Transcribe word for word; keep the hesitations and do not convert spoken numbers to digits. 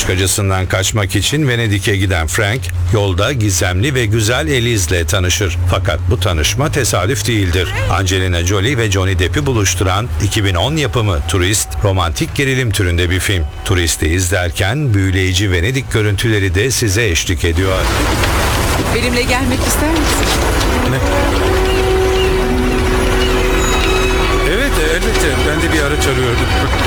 Başkacısından kaçmak için Venedik'e giden Frank, yolda gizemli ve güzel Eliz'le tanışır. Fakat bu tanışma tesadüf değildir. Angelina Jolie ve Johnny Depp'i buluşturan iki bin on yapımı Turist, romantik gerilim türünde bir film. Turist'i izlerken büyüleyici Venedik görüntüleri de size eşlik ediyor. Benimle gelmek ister misin? Ne? Evet, elbette. Ben de bir araç arıyordum.